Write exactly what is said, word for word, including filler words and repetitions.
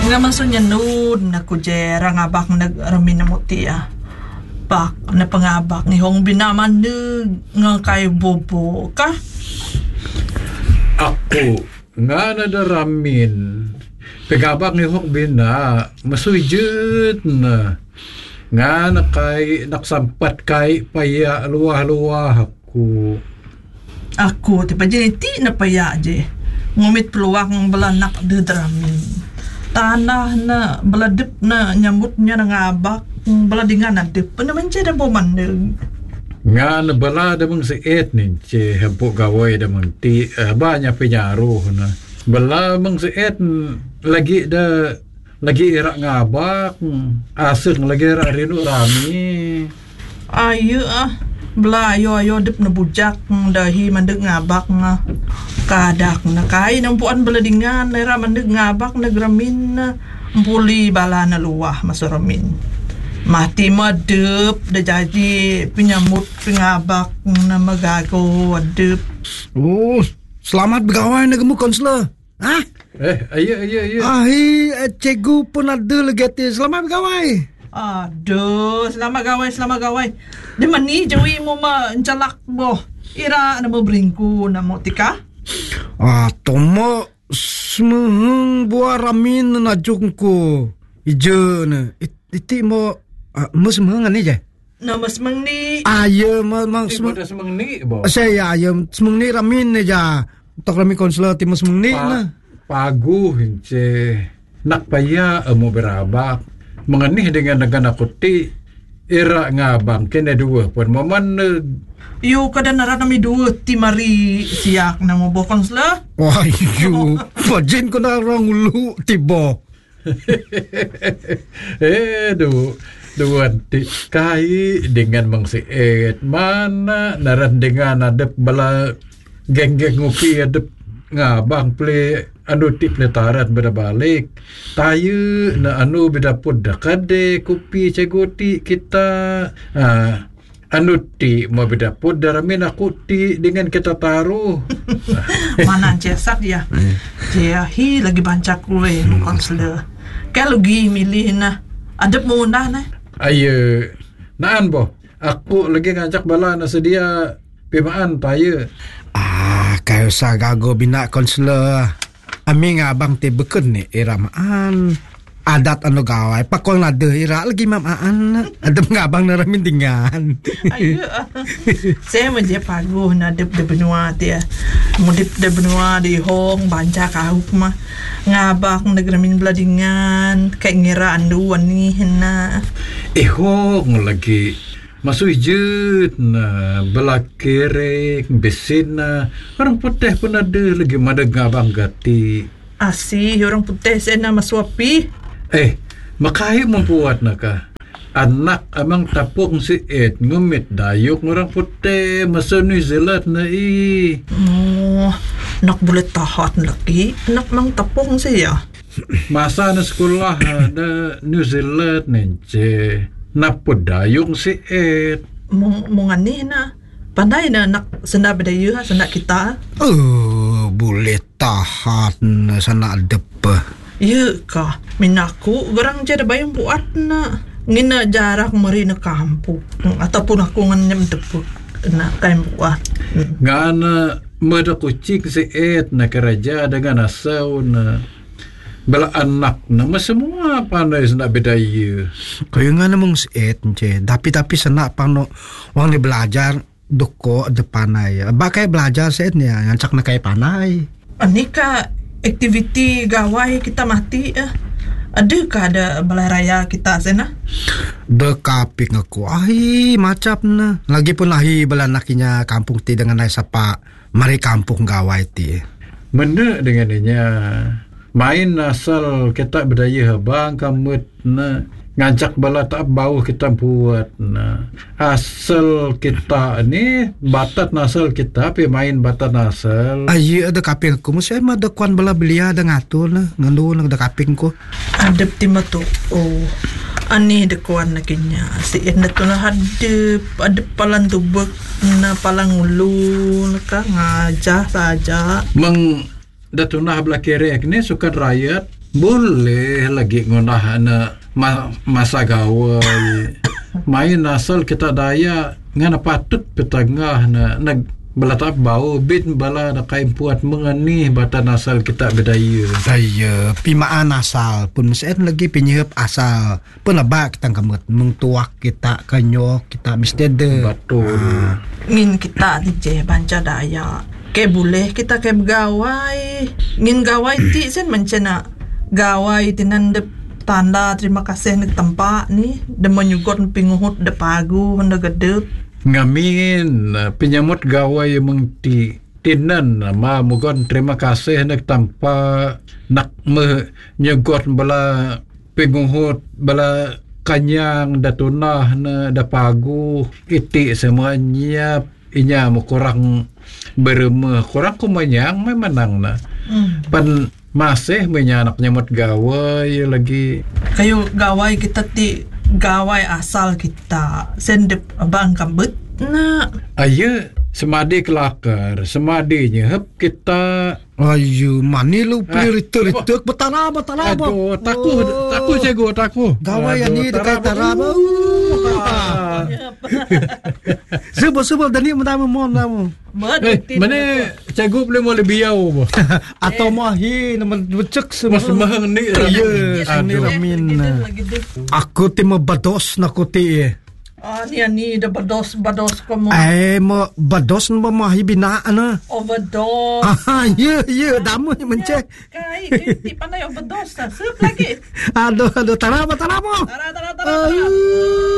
naman so niya noon na kujera nga bak nagramin na mo tiya bak na pangabak ni hong binaman nga kay bobo ka ako nga nadaramin pagabak ni hong bina masujud na nga na kay naksampat kay paya luwah-luwah ako ako ti pa ti na paya je ngumit peluang balanak dedramin tanah na baladip na nyamut niya na ngabak baladingan na dip pa naman siya na bumandag nga na balada mong si et nin siya hampo gaway da mong ti uh, ba niya pinyaro na bala mong si et lagi da lagi irak ngabak asik lagi irak rino rami ayo ah bala ayo ayo dip na bujak dahi mandag ngabak nga kadak na kain ang puan baladingan na ramandag ngabak nagramin na puli bala na luwah masuramin mati madep da jadi pinyamut pingabak na magago adep oh selamat bergawai na kamu konsler ha eh ayo ayo ayo ahi cikgu pun ada lagi selamat bergawai aduh selamat gawai selamat gawai di mani jawi mo ma encalak bo ira na mo bringku na mo tika ah tomo semeng buah ramin na jungko ijana iti mo mo semeng ani je na mas mengni ayo mang semeng semeng ni bo saya ayo semeng ni ramin ne ja tok ramin konsulat ti mo semeng ni na pagu hince nak paya mo berabak mengenih dengan negara kuti era ngabang kena dua pun momen yo kada narami dua ti mari siak na mo bokon sla wah yo pajin ko na rang ulu tibo eh do dua ti kai dengan mangsiet mana naran dengan adep bala geng-geng ngopi adep ngabang play anu tip letarat beda balik tayu na anu beda pud kade kopi cegoti kita ah anu ti mau beda pud daramin aku ti dengan kita taruh mana cesak ya dia hi lagi bancak kue konsler kalau gi milih na adep muna na ayo naan boh aku lagi ngajak bala na sedia pimaan tayu ah kayo sa gago bina konsler Ami nga abang te beken ni iramaan adat ano gawai pakol na de ira lagi mamaan adem nga abang naramin dingan ayo saya menje pagu na dep de benua dia mudip de benua di hong banca kahuk mah ngabak nagramin bladingan kayak ngira andu wani hena eh hong lagi masuk ijut na belakirek besin na orang putih pun ada lagi madag ngabang gati asih orang putih sena maswapi eh makai membuat naka anak amang tapung si et ngumit dayuk orang putih masa New Zealand na i oh nak boleh tahat lagi nak mang tapung siya masa na sekolah na New Zealand nence napod dayong si et mong mongani na pandai na nak senda bedayu ha senda kita oh boleh tahan sana depa ya ka minaku garang jada bayang buat na ngina jarak mari na kampung ataupun aku nganyam depuk na kaim buat ngana mada kucing si et na keraja dengan asau na bala anak nama semua pandai sana bedaya kaya nga namang siet nche tapi-tapi sana pano wang ni belajar doko depanay bakay belajar siet niya ngancak na kay panay anika activity gawai kita mati eh ada ka ada balai raya kita sana dekapik aku ay macap na lagi pun lahi bala nakinya kampung ti dengan ay sapa mari kampung gawai ti mana dengan inya main asal kita berdaya habang kamut na ngancak bala tak bau kita buat na asal kita ni batat nasal kita pi main batat nasal ay ada kaping ko mo siya ma dakuan bala belia da ngato na ngano nang da kaping ko adep ti mato oh ani dakuan na kinya si na to na hadep adep palan tubek na palang ulu ka ngaja saja meng datunah belah kerek ni sukan rakyat Boleh lagi ngunah na ma, masa gawai. Main asal kita daya ngana patut petengah na nag belatap bau bin bala na kain puat mengani batan asal kita bedaya. Saya pimaan asal pun mesen lagi penyehep asal. Pun abak kita kamut mengtuak kita kanyok kita mesti ada. Betul. Ah. Ngin kita di je banca daya. Ke boleh kita ke gawai. Ngin gawai ti sen mencena gawai tinandep tanda terima kasih nek tempat ni de menyugot pinguhut de pagu handa gedep. Ngamin penyamut gawai mengti tinan ma mugon terima kasih nak tanpa nak menyugot bala pinguhut bala kanyang da tunah na da pagu iti semuanya inya mo kurang bereme kurang kumanyang may manang na hmm. pan masih menyanak nyamut gawai lagi kayu gawai kita ti gawai asal kita sendep abang kambut na aye semadi kelakar semadi nyehep kita ayu mani lu piritur-ritur betara betara. Aduh takut oh. takut cikgu takut gawai ni dekat taraba. Sebab-sebab tadi mentama mohon kamu. Eh, mana cikgu boleh mau lebih jauh bo. Atau mahi nama becek semua. Mas mahang ni. Ya, ni ramin. Aku ti bados nak ti. Ah, ni ni dah bados bados kamu. Eh, mo bados mo mahi bina ana. Overdose. Ah, ya ya, damu ni mencek. Kai, ti pandai overdose. Sup lagi. Aduh, aduh, taraba taraba. Tara tara tara.